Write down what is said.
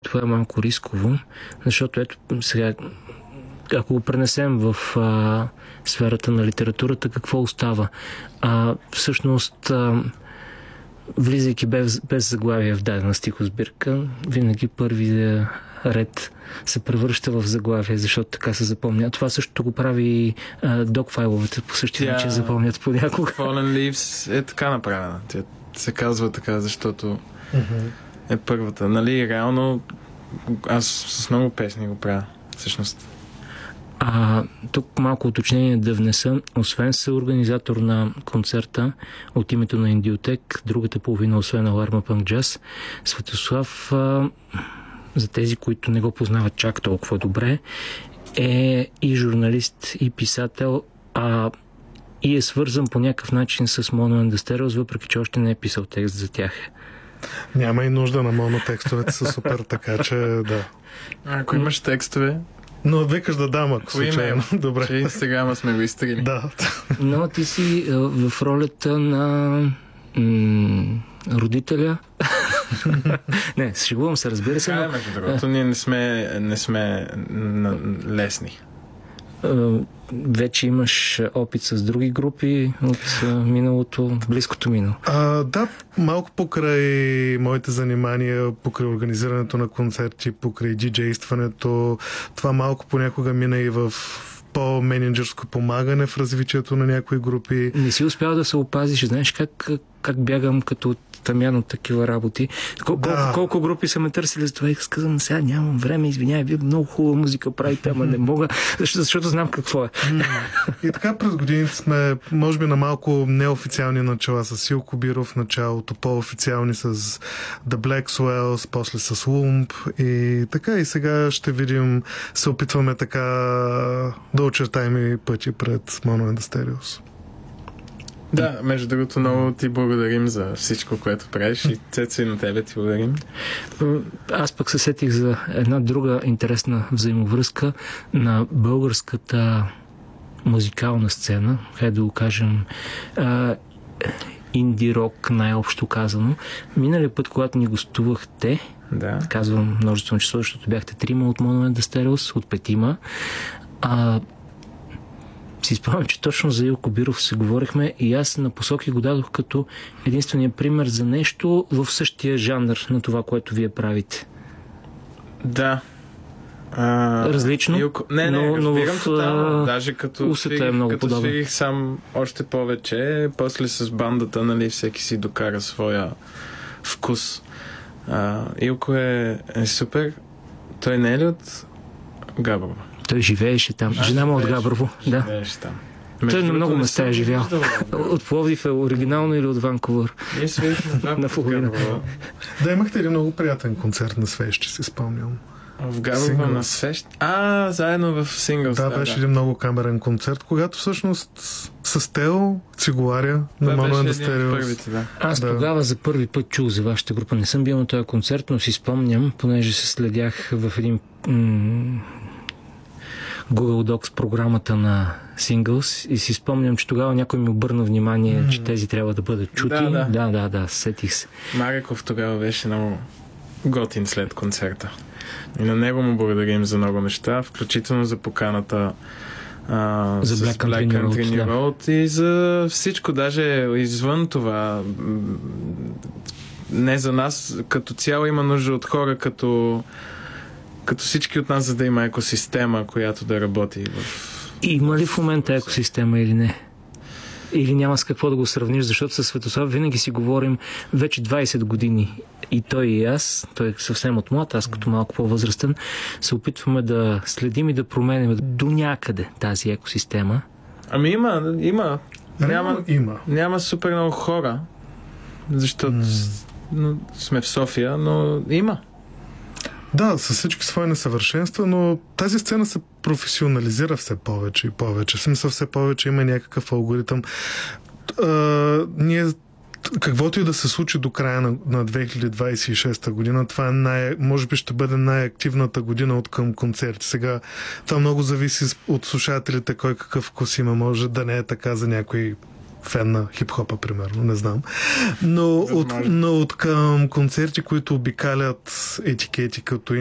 това е малко рисково, защото ето сега, ако го пренесем в сферата на литературата, какво остава? Всъщност, влизайки без заглавие в дадена стихосбирка, винаги първи ред се превръща в заглавие, защото така се запомня. Това също го прави док-файловете по същия начин запомнят понякога. Fallen Leaves е така направена. Тя се казва така, защото е първата. Нали, реално аз с много песни го правя, всъщност. Тук малко уточнение да внеса. Освен съорганизатор на концерта от името на Индиотек, другата половина, освен Аларма Пънк Джаз, Светослав, за тези, които не го познават чак толкова добре, е и журналист, и писател, и е свързан по някакъв начин с Mono and the Stereos, въпреки че още не е писал текст за тях. Няма и нужда на монотекстовете са супер, така че да. Ако имаш текстове... Но викаш да дам, ако случайно. Добре. Че Инстаграма сме го изтрили. Да. Но ти си в ролята на родителя. Не, шегувам се, разбира се. Между другото, ние не сме лесни. Вече имаш опит с други групи от миналото, близкото минало. Да, малко покрай моите занимания, покрай организирането на концерти, покрай диджействането, това малко понякога мина и в по-менеджерско помагане в развитието на някои групи. Не си успял да се опазиш, знаеш как бягам като тамян от такива работи. Колко групи са ме търсили за това и казвам, сега нямам време, извинявай, вие много хубава музика правите, ама не мога, защото знам какво е. И така през годините сме, може би, на малко неофициални начала с Силко Биров, началото по-официални с The Black Swells, после с Lump и така и сега ще видим, се опитваме така да очертаем и пъти пред Mono and the Stereos. Да, между другото, много ти благодарим за всичко, което правиш и Цецо и на тебе ти благодарим. Аз пък се сетих за една друга интересна взаимовръзка на българската музикална сцена, хайде да го кажем инди-рок, най-общо казано. Миналия път, когато ни гостувахте, казвам множествено число, защото бяхте 3 от Mono and the Stereos, от 5. Си спомням, че точно за Илко Биров се говорихме и аз на посоки го дадох като единствения пример за нещо в същия жанр на това, което вие правите. Да. Различно, но в даже като свирих сам още повече, после с бандата, нали, всеки си докара своя вкус. Илко е супер. Той не е ли от Габрово? Той живееше там. Жена му от Габрово. Живееше там. Той на много места е живял. От Пловдив е оригинално или от Ванкувър? Ние свежихме на половина. Да, имахте ли много приятен концерт на Свещи, си спомням? В Габрово на Свещ? Заедно в Синглс. Да, беше един много камерен концерт, когато всъщност с Тео, Цигуларя на Mono and the Stereos. Аз тогава за първи път чух за вашата група. Не съм бил на този концерт, но си спомням, понеже се следях в един Google Docs програмата на Singles и си спомням, че тогава някой ми обърна внимание, че тези трябва да бъдат чути. Да, сетих се. Мареков тогава беше много готин след концерта. И на него му благодарим за много неща, включително за поканата за Black Country Road и за всичко, даже извън това. Не за нас, като цяло има нужда от хора, като всички от нас, за да има екосистема, която да работи. Има ли в момента екосистема или не? Или няма с какво да го сравниш, защото със Светослав винаги си говорим вече 20 години. И той и аз, той е съвсем от млад, аз като малко по-възрастен, се опитваме да следим и да променим до някъде тази екосистема. Ами има. Няма супер много хора, защото сме в София, но има. Да, със всички свои несъвършенства, но тази сцена се професионализира все повече и повече. Смисъл, все повече има някакъв алгоритъм. Ние, каквото и да се случи до края на 2026 година, това може би ще бъде най-активната година от към концерти. Сега това много зависи от слушателите, кой какъв вкус има. Може да не е така за някой фен на хип-хопа, примерно, не знам. Но от към концерти, които обикалят етикети като